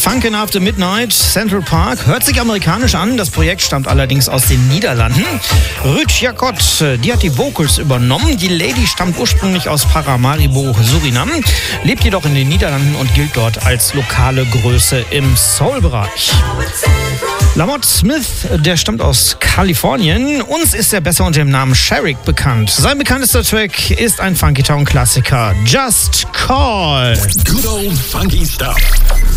Funkin' After Midnight, Central Park. Hört sich amerikanisch an, das Projekt stammt allerdings aus den Niederlanden. Ruud Jacot, die hat die Vocals übernommen. Die Lady stammt ursprünglich aus Paramaribo, Suriname, lebt jedoch in den Niederlanden und gilt dort als lokale Größe im Soul-Bereich. Lamont Smith, der stammt aus Kalifornien. Uns ist er besser unter dem Namen Sherrick bekannt. Sein bekanntester Track ist ein Funky Town Klassiker, Just Call. Good old funky stuff.